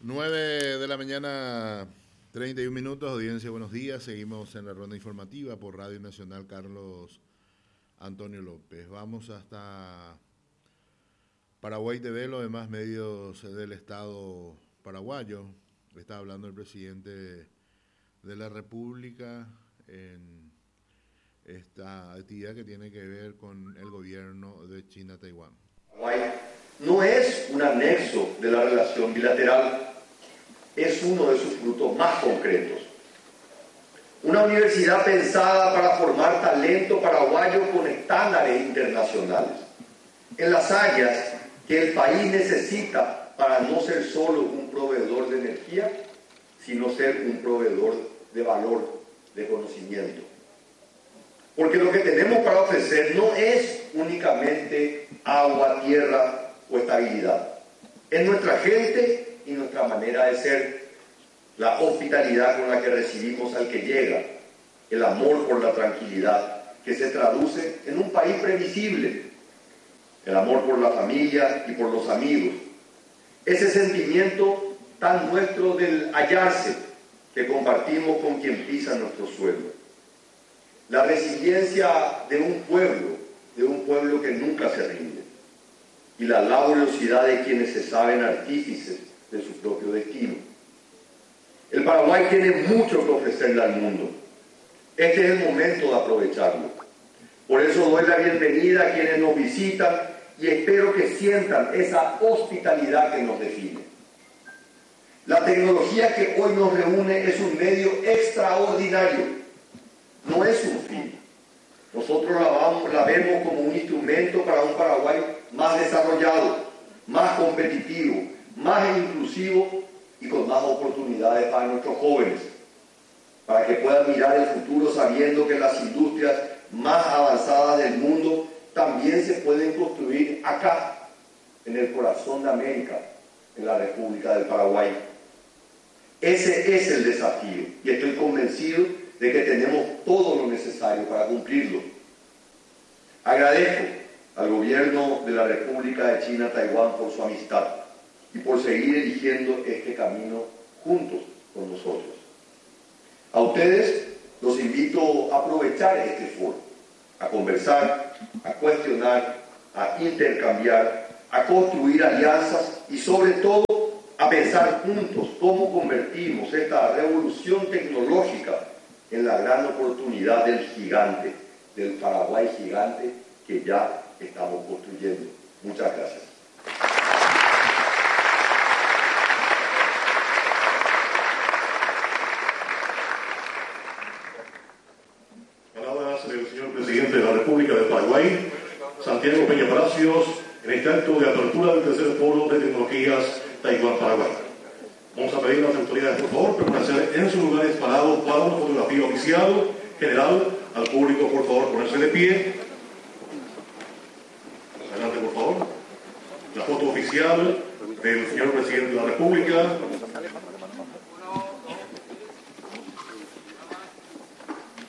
9 de la mañana, 31 minutos, audiencia, buenos días. Seguimos en la ronda informativa por Radio Nacional Carlos Antonio López. Vamos hasta Paraguay TV, los demás medios del Estado paraguayo. Está hablando el presidente de la República en esta actividad que tiene que ver con el gobierno de China-Taiwán. Paraguay no es un anexo de la relación bilateral, es uno de sus frutos más concretos. Una universidad pensada para formar talento paraguayo con estándares internacionales, en las áreas que el país necesita para no ser solo un proveedor de energía, sino ser un proveedor de valor, de conocimiento. Porque lo que tenemos para ofrecer no es únicamente agua, tierra o estabilidad. Es nuestra gente y nuestra manera de ser, la hospitalidad con la que recibimos al que llega, el amor por la tranquilidad, que se traduce en un país previsible, el amor por la familia y por los amigos, ese sentimiento tan nuestro del hallarse que compartimos con quien pisa nuestro suelo, la resiliencia de un pueblo que nunca se rinde, y la laboriosidad de quienes se saben artífices de su propio destino. El Paraguay tiene mucho que ofrecerle al mundo. Este es el momento de aprovecharlo. Por eso doy la bienvenida a quienes nos visitan y espero que sientan esa hospitalidad que nos define. La tecnología que hoy nos reúne es un medio extraordinario, no es un fin. Nosotros la vemos como un instrumento para un Paraguay más desarrollado, más competitivo, más inclusivo y con más oportunidades para nuestros jóvenes, para que puedan mirar el futuro sabiendo que las industrias más avanzadas del mundo también se pueden construir acá, en el corazón de América, en la República del Paraguay. Ese es el desafío y estoy convencido de que tenemos todo lo necesario para cumplirlo. Agradezco al gobierno de la República de China-Taiwán por su amistad y por seguir eligiendo este camino juntos con nosotros. A ustedes los invito a aprovechar este foro, a conversar, a cuestionar, a intercambiar, a construir alianzas y sobre todo a pensar juntos cómo convertimos esta revolución tecnológica en la gran oportunidad del gigante, del Paraguay gigante que ya estamos construyendo. Muchas gracias. Palabras del señor presidente de la República del Paraguay, Santiago Peña Palacios, en este acto de apertura del tercer foro de tecnologías Taiwán-Paraguay. Vamos a pedir a las autoridades, por favor, permanecer en sus lugares parados para una fotografía oficial, general. Al público, por favor, ponerse de pie. Adelante, por favor. La foto oficial del señor presidente de la República.